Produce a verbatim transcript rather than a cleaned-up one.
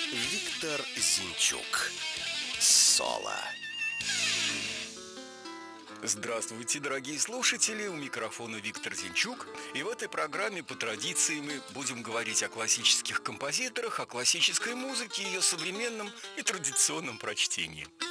Виктор Зинчук. Соло. Здравствуйте, дорогие слушатели, у микрофона Виктор Зинчук. И в этой программе по традиции мы будем говорить о классических композиторах, о классической музыке, ее современном и традиционном прочтении.